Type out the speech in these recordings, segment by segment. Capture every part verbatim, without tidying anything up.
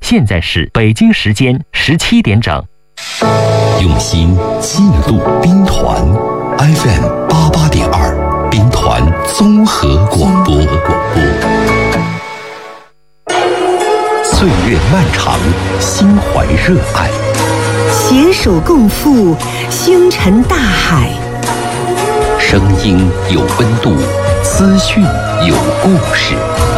现在是北京时间十七点整。 用心记录兵团 F M 八八点二，兵团综合广播。岁月漫长，心怀热爱， 携手共赴星辰大海。 声音有温度，资讯有故事。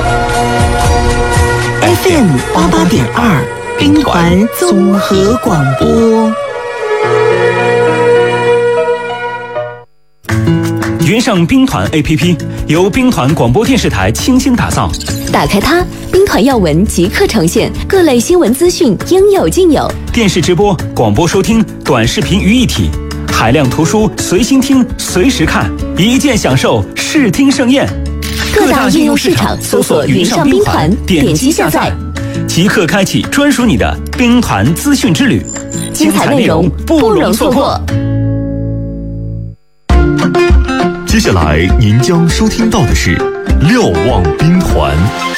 F M 八八点二，兵团综合广播。 云上兵团 A P P 由兵团广播电视台倾心打造， 打开它，兵团要闻即刻呈现，各类新闻资讯应有尽有。 电视直播、广播收听、短视频于一体，海量图书随心听、随时看，一键享受视听盛宴。 各大应用市场搜索云上兵团，点击下载， 即刻开启专属你的兵团资讯之旅， 精彩内容不容错过。 接下来您将收听到的是瞭望兵团，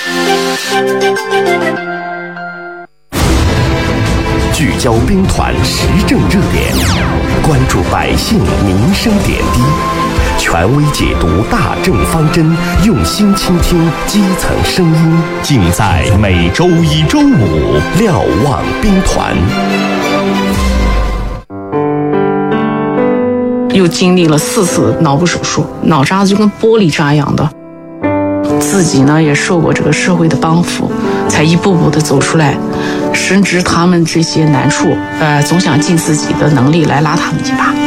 聚焦兵团时政热点，关注百姓民生点滴，权威解读大政方针，用心倾听基层声音，尽在每周一周五瞭望兵团。 又经历了四次脑部手术，脑渣子就跟玻璃渣一样的，自己呢也受过这个社会的帮扶，才一步步的走出来。深知他们这些难处，呃，总想尽自己的能力来拉他们一把。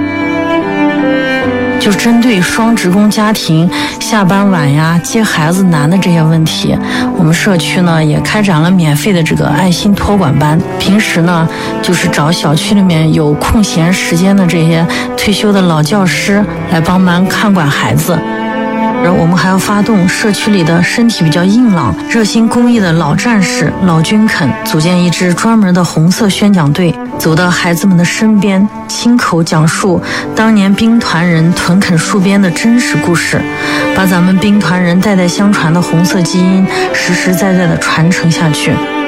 就针对双职工家庭下班晚呀、接孩子难的这些问题，我们社区呢也开展了免费的这个爱心托管班。平时呢，就是找小区里面有空闲时间的这些退休的老教师来帮忙看管孩子。我们还要发动社区里的身体比较硬朗、热心公益的老战士、老军肯，组建一支专门的红色宣讲队，走到孩子们的身边，亲口讲述当年兵团人屯垦戍边的真实故事，把咱们兵团人代代相传的红色基因实实在在的传承下去。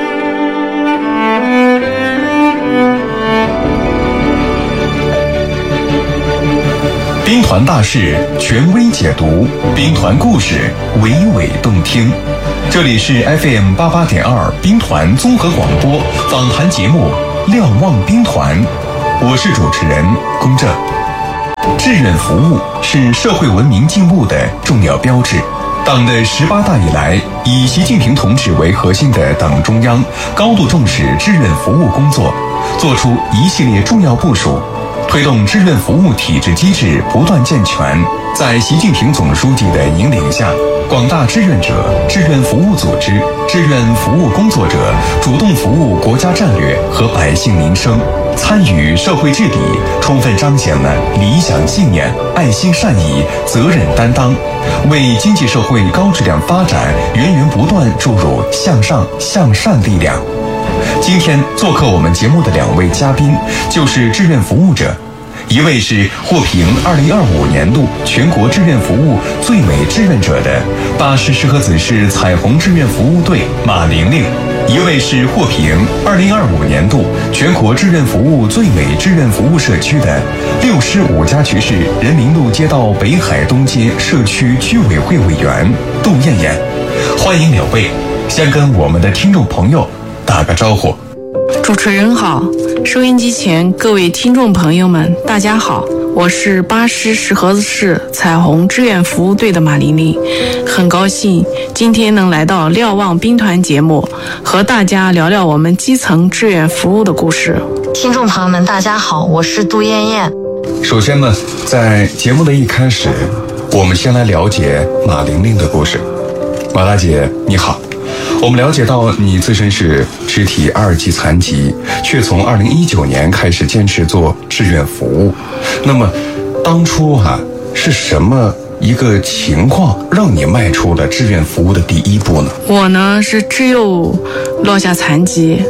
兵团大事权威解读，兵团故事娓娓动听。这里是 F M 八八点二兵团综合广播访谈节目《瞭望兵团》，我是主持人龚正。志愿服务是社会文明进步的重要标志。党的十八大以来，以习近平同志为核心的党中央高度重视志愿服务工作，作出一系列重要部署，推动志愿服务体制机制不断健全。在习近平总书记的引领下，广大志愿者、志愿服务组织、志愿服务工作者主动服务国家战略和百姓民生，参与社会治理，充分彰显了理想信念、爱心善意、责任担当，为经济社会高质量发展源源不断注入向上向善力量。今天做客我们节目的两位嘉宾就是志愿服务者，一位是获评二零二五年度全国志愿服务最美志愿者的巴师石河子市彩虹志愿服务队马玲玲，一位是获评二零二五年度全国志愿服务最美志愿服务社区的六师五家渠市人民路街道北海东街社区居委会委员杜艳艳。欢迎两位，先跟我们的听众朋友打个招呼。 主持人好，收音机前各位听众朋友们大家好，我是巴师石河子市彩虹志愿服务队的马玲玲，很高兴今天能来到瞭望兵团节目，和大家聊聊我们基层志愿服务的故事。 听众朋友们大家好，我是杜艳艳。 首先呢，在节目的一开始，我们先来了解马玲玲的故事。马大姐你好，我们了解到你自身是肢体二级残疾，却从二零一九年开始坚持做志愿服务。那么当初啊，是什么一个情况让你迈出了志愿服务的第一步呢？ 我呢是肢右落下残疾，我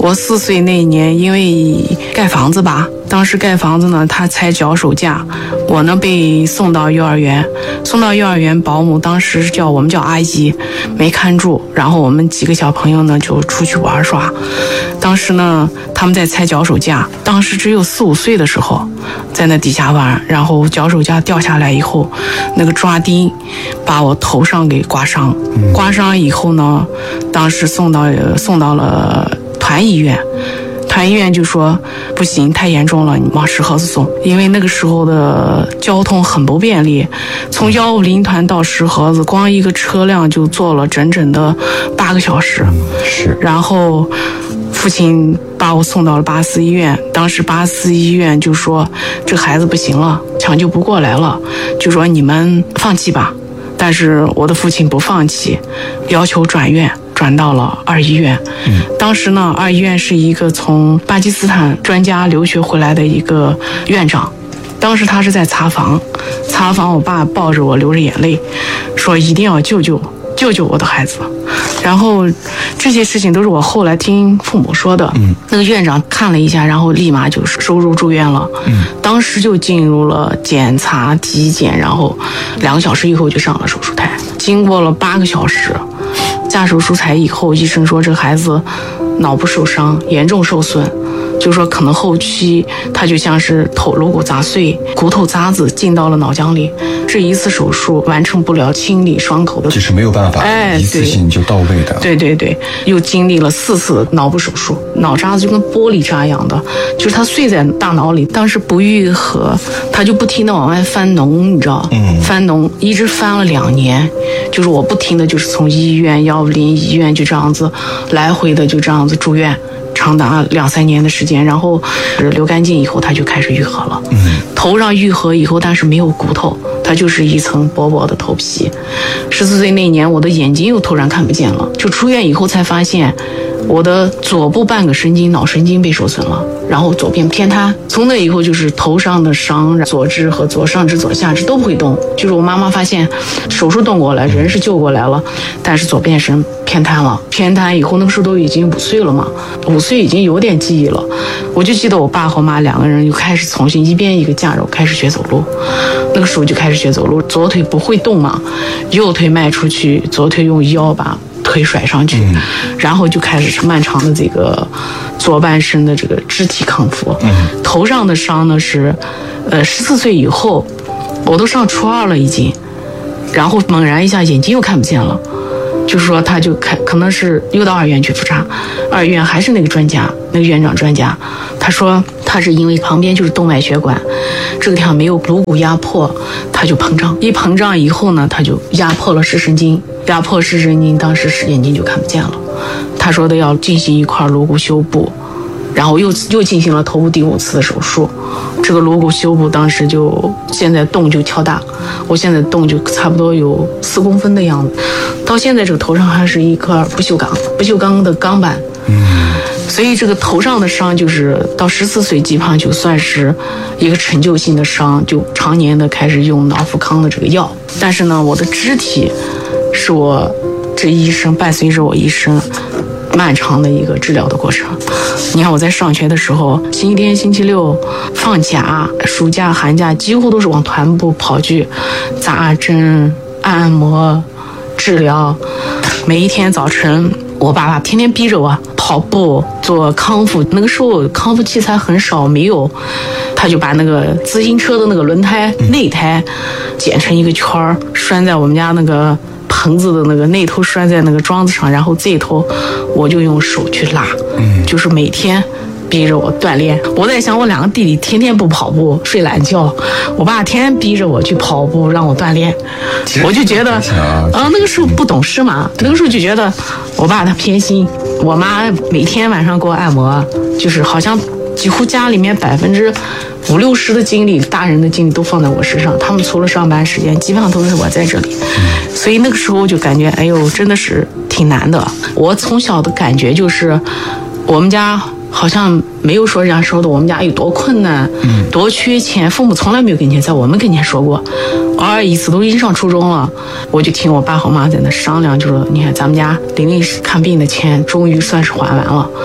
我四岁那一年，因为盖房子吧，当时盖房子呢，他才脚手架，我呢被送到幼儿园，送到幼儿园，保姆当时叫我们叫阿姨，没看住，然后我们几个小朋友呢就出去玩耍。当时呢，他们在拆脚手架，当时只有四五岁的时候，在那底下玩，然后脚手架掉下来以后，那个抓钉把我头上给刮伤，刮伤以后呢，当时送到送到了团医院。团医院就说不行，太严重了，你往石河子送。因为那个时候的交通很不便利，从幺五零团到石河子，光一个车辆就坐了整整的八个小时。 是。 然后父亲把我送到了八四医院，当时八四医院就说这孩子不行了，抢救不过来了，就说你们放弃吧。但是我的父亲不放弃，要求转院。转到了二医院，嗯，当时呢，二医院是一个从巴基斯坦专家留学回来的一个院长，当时他是在查房，查房，我爸抱着我流着眼泪，说一定要救救救救我的孩子。然后这些事情都是我后来听父母说的，嗯，那个院长看了一下，然后立马就收入住院了，嗯，当时就进入了检查体检，然后两个小时以后就上了手术台，经过了八个小时。下手术台以后，医生说这个孩子脑部受伤，严重受损，就说可能后期他就像是头颅骨砸碎，骨头渣子进到了脑浆里，这一次手术完成不了清理伤口的， 就是没有办法， 哎， 一次性就到位的。 对对对，又经历了四次脑部手术，脑渣子就跟玻璃渣一样的，就是它碎在大脑里，当时不愈合，他就不停的往外翻脓，你知道，嗯，翻脓一直翻了两年，就是我不停的就是从医院幺五零医院就这样子来回的就这样子住院。长达两三年的时间，然后流干净以后，它就开始愈合了。嗯，头上愈合以后，但是没有骨头，它就是一层薄薄的头皮。十四岁那年，我的眼睛又突然看不见了，就出院以后才发现，我的左部半个神经脑神经被受损了，然后左边偏瘫。从那以后就是头上的伤，左肢和左上肢、左下肢都不会动。就是我妈妈发现，手术动过来，人是救过来了，但是左边身偏瘫了。偏瘫以后，那个时候都已经五岁了嘛，五岁已经有点记忆了。我就记得我爸和妈两个人就开始重新一边一个架着开始学走路。那个时候就开始学走路，左腿不会动嘛，右腿迈出去，左腿用腰把腿甩上去，嗯，然后就开始是漫长的这个左半身的这个肢体康复。嗯，头上的伤呢是，呃，十四岁以后，我都上初二了已经，然后猛然一下眼睛又看不见了，就是说他就开可能是又到二院去复查，二院还是那个专家，那个院长专家，他说他是因为旁边就是动脉血管，这个地方没有颅骨压迫，他就膨胀，一膨胀以后呢，他就压迫了视神经。压迫视神经，当时是眼睛就看不见了。他说的要进行一块颅骨修补，然后又又进行了头部第五次的手术。这个颅骨修补当时就现在洞就敲大，我现在洞就差不多有四公分的样子。到现在这个头上还是一块不锈钢，不锈钢的钢板。嗯，所以这个头上的伤就是到十四岁基本上就算是一个陈旧性的伤，就常年的开始用脑富康的这个药。但是呢，我的肢体是我这一生伴随着我一生漫长的一个治疗的过程。你看我在上学的时候，星期天、星期六、放假、暑假、寒假，几乎都是往团部跑去扎针、按摩、治疗。每一天早晨，我爸爸天天逼着我跑步做康复。那个时候康复器材很少，没有，他就把那个自行车的那个轮胎内胎剪成一个圈儿，拴在我们家那个棚子的那个那头，拴在那个桩子上，然后这头我就用手去拉，嗯，就是每天逼着我锻炼。我在想，我两个弟弟天天不跑步，睡懒觉，我爸天天逼着我去跑步，让我锻炼。我就觉得，啊、呃，那个时候不懂事嘛，那个时候就觉得我爸他偏心。我妈每天晚上给我按摩，就是好像几乎家里面百分之五六十的精力，大人的精力都放在我身上。他们除了上班时间，基本上都是我在这里。所以那个时候就感觉，哎呦，真的是挺难的。我从小的感觉就是，我们家好像没有说人家说的我们家有多困难，嗯，多缺钱，父母从来没有跟前在我们跟前说过。偶尔一次都已经上初中了，我就听我爸和妈在那商量，就说你看咱们家林林看病的钱终于算是还完了。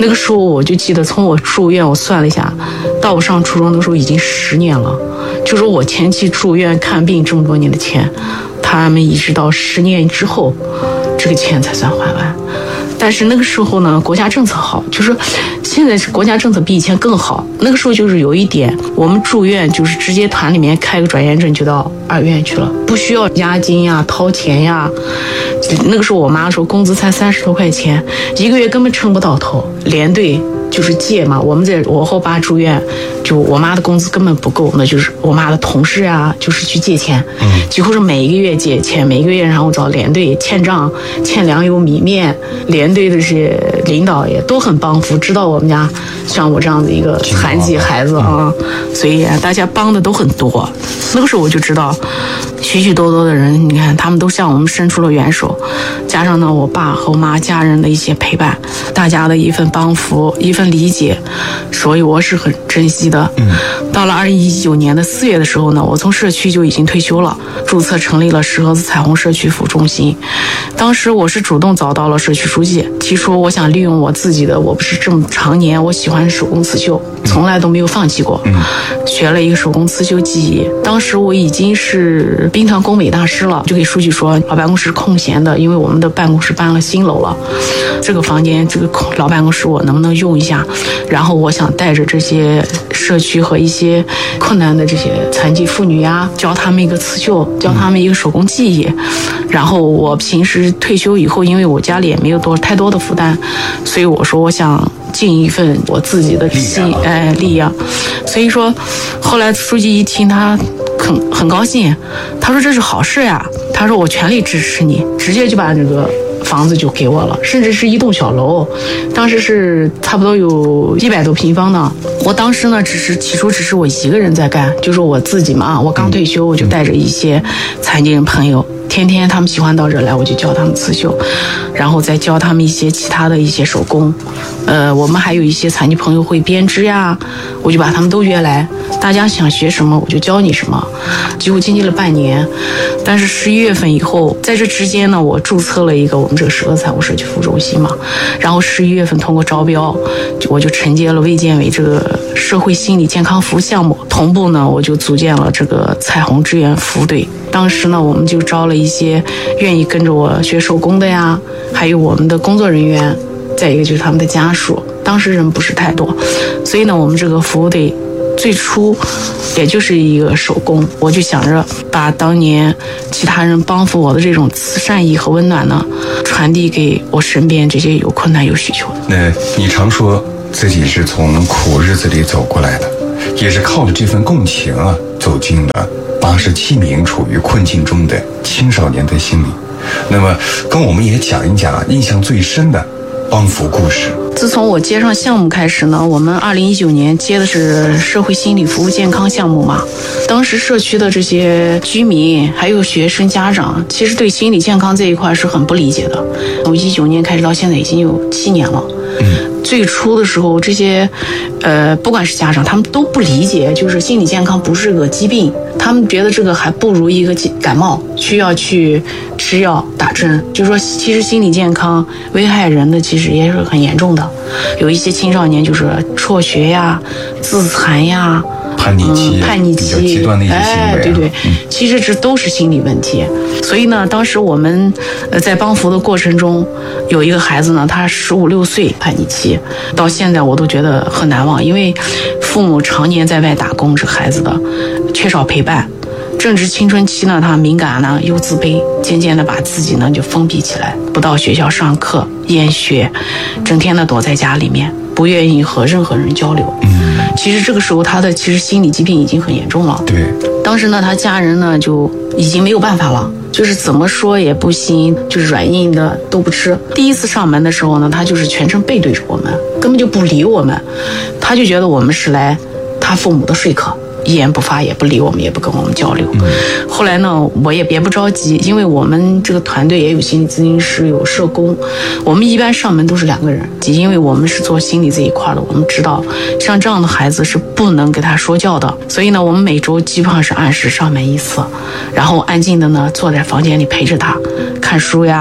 那个时候我就记得，从我住院，我算了一下，到我上初中的时候已经十年了。就说我前期住院看病这么多年的钱，他们一直到十年之后，这个钱才算还完。但是那个时候呢，国家政策好，就是现在国家政策比以前更好。那个时候就是有一点，我们住院就是直接团里面开个转院证就到二院去了，不需要押金呀、掏钱呀。那个时候我妈说工资才三十多块钱，一个月根本撑不到头，连队就是借嘛。我们在我和我爸住院，就我妈的工资根本不够，那就是我妈的同事啊，就是去借钱，嗯，几乎是每一个月借钱，每一个月然后找连队欠账，欠粮油米面。连队的这些领导也都很帮扶，知道我们家像我这样的一个残疾孩子啊，所以大家帮的都很多。那个时候我就知道，许许多多的人，你看他们都向我们伸出了援手，加上呢我爸和我妈家人的一些陪伴，大家的一份帮扶，一份理解，所以我是很珍惜的。嗯，到了二零一九年的四月的时候呢，我从社区就已经退休了，注册成立了石河子彩虹社区服务中心。当时我是主动找到了社区书记，提出我想利用我自己的，我不是这么常年我喜欢手工刺绣，从来都没有放弃过，嗯，学了一个手工刺绣技艺。当时我已经是兵团工美大师了，就给书记说老办公室空闲的，因为我们的办公室搬了新楼了，这个房间这个老办公室我能不能用一下，然后我想带着这些社区和一些困难的这些残疾妇女呀，教他们一个刺绣，教他们一个手工技艺。然后我平时退休以后，因为我家里也没有多太多的负担，所以我说我想尽一份我自己的心，哎，力量。所以说后来书记一听，他很很高兴，他说这是好事呀，他说我全力支持你，直接就把这个房子就给我了，甚至是一栋小楼，当时是差不多有一百多平方呢。我当时呢，只是起初只是我一个人在干，就是我自己嘛，我刚退休，我就带着一些残疾人朋友，天天他们喜欢到这来，我就教他们刺绣，然后再教他们一些其他的一些手工。呃，我们还有一些残疾朋友会编织呀，我就把他们都约来，大家想学什么我就教你什么。几乎经历了半年，但是十一月份以后，在这之间呢，我注册了一个我们这个石河彩虹社区服务中心嘛，然后十一月份通过招标，我就承接了卫健委这个社会心理健康服务项目，同步呢我就组建了这个彩虹志愿服务队。当时呢，我们就招了一些愿意跟着我学手工的呀，还有我们的工作人员，再一个就是他们的家属。当时人不是太多，所以呢，我们这个服务队最初也就是一个手工，我就想着把当年其他人帮扶我的这种慈善意和温暖呢，传递给我身边这些有困难有需求的。 那你常说自己是从苦日子里走过来的，也是靠着这份共情啊，走进了八十七名处于困境中的青少年的心理。那么跟我们也讲一讲印象最深的帮扶故事。 自从我接上项目开始呢，我们二零一九年接的是社会心理服务健康项目嘛。当时社区的这些居民还有学生家长，其实对心理健康这一块是很不理解的。从一九年开始到现在已经有七年了。嗯，最初的时候，这些呃，不管是家长，他们都不理解，就是心理健康不是个疾病，他们觉得这个还不如一个感冒，需要去吃药打针。就是说，其实心理健康危害人的其实也是很严重的，有一些青少年就是辍学呀、自残呀。 叛逆期、嗯， 叛逆期， 比较极端的一些行为、啊， 哎，对对、嗯，其实这都是心理问题。所以呢，当时我们呃在帮扶的过程中，有一个孩子呢，他十五六岁叛逆期，到现在我都觉得很难忘，因为父母常年在外打工，这孩子的缺少陪伴。正值青春期呢，他敏感呢又自卑，渐渐的把自己呢就封闭起来，不到学校上课，厌学，整天的躲在家里面，不愿意和任何人交流。嗯，其实这个时候他的其实心理疾病已经很严重了。 对， 当时呢，他家人呢就已经没有办法了，就是怎么说也不行，就是软硬的都不吃。第一次上门的时候呢，他就是全程背对着我们，根本就不理我们，他就觉得我们是来他父母的说客。一言不发，也不理我们，也不跟我们交流。嗯、后来呢，我也别不着急，因为我们这个团队也有心理咨询师，有社工，我们一般上门都是两个人，因为我们是做心理这一块的，我们知道像这样的孩子是不能给他说教的，所以呢，我们每周基本上是按时上门一次，然后安静的呢坐在房间里陪着他看书呀。他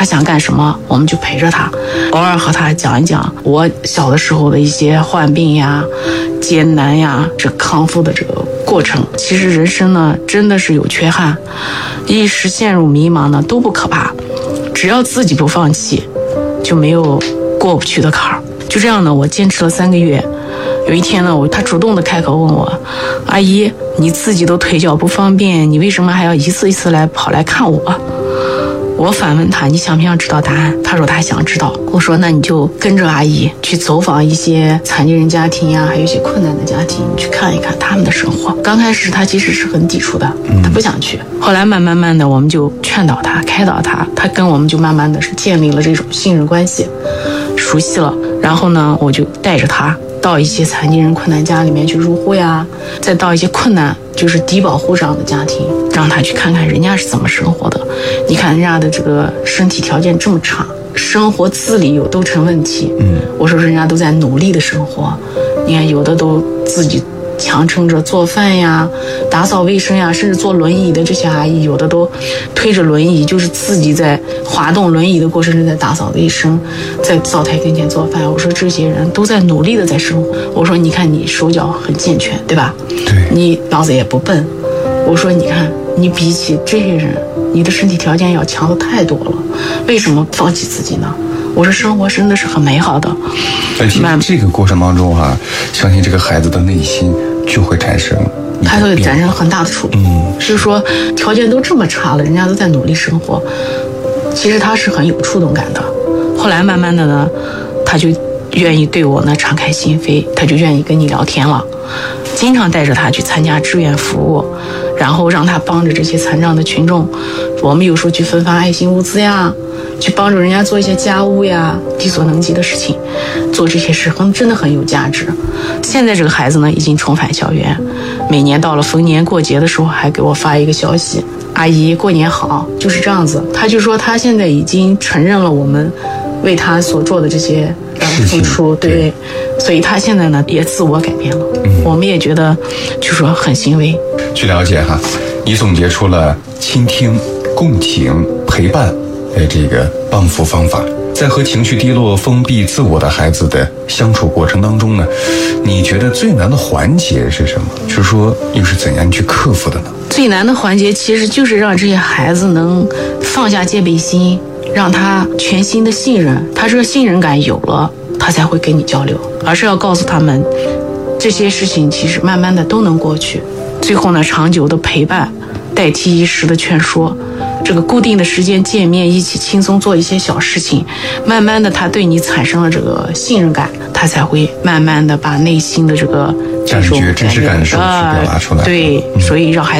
他想干什么，我们就陪着他，偶尔和他讲一讲我小的时候的一些患病呀、艰难呀，这康复的这个过程。其实人生呢，真的是有缺憾，一时陷入迷茫呢都不可怕，只要自己不放弃，就没有过不去的坎儿。就这样呢，我坚持了三个月。有一天呢，我他主动的开口问我：“阿姨，你自己都腿脚不方便，你为什么还要一次一次来跑来看我？”我反问他：“你想不想知道答案？”他说他想知道。我说：“那你就跟着阿姨去走访一些残疾人家庭呀，还有一些困难的家庭，去看一看他们的生活。”刚开始他其实是很抵触的，他不想去。后来慢慢慢的，我们就劝导他、开导他，他跟我们就慢慢的是建立了这种信任关系，熟悉了。然后呢，我就带着他到一些残疾人困难家里面去入户呀，再到一些困难就是低保户这样的家庭，让他去看看人家是怎么生活的。你看人家的这个身体条件这么差，生活自理有都成问题。嗯，我说人家都在努力的生活，你看有的都自己强撑着做饭呀、打扫卫生呀，甚至坐轮椅的这些阿姨，有的都推着轮椅，就是自己在滑动轮椅的过程中在打扫卫生，在灶台跟前做饭。我说这些人都在努力的在生活。我说你看你手脚很健全，对吧？ 对， 你脑子也不笨。我说你看你比起这些人，你的身体条件要强的太多了，为什么放弃自己呢？我说生活真的是很美好的。 但其实这个过程当中哈、啊，相信这个孩子的内心就会产生， 他会产生很大的触动。嗯，就是说条件都这么差了，人家都在努力生活，其实他是很有触动感的。后来慢慢的呢，他就愿意对我呢敞开心扉，他就愿意跟你聊天了。经常带着他去参加志愿服务，然后让他帮着这些残障的群众。我们有时候去分发爱心物资呀，去帮助人家做一些家务呀，力所能及的事情，做这些事很真的很有价值。现在这个孩子呢已经重返校园，每年到了逢年过节的时候还给我发一个消息：“阿姨过年好。”就是这样子。他就说他现在已经承认了我们为他所做的这些付出，对，对，所以他现在呢也自我改变了。嗯，我们也觉得就说很欣慰。 据了解哈，你总结出了倾听、共情、陪伴的这个帮扶方法。在和情绪低落、封闭自我的孩子的相处过程当中呢，你觉得最难的环节是什么？就是说又是怎样去克服的呢？ 最难的环节其实就是让这些孩子能放下戒备心，让他全心的信任，他这个信任感有了，他才会跟你交流。而是要告诉他们，这些事情其实慢慢的都能过去。最后呢，长久的陪伴代替一时的劝说，这个固定的时间见面，一起轻松做一些小事情，慢慢的他对你产生了这个信任感，他才会慢慢的把内心的这个感觉真实感受去表达出来。 对，所以让孩子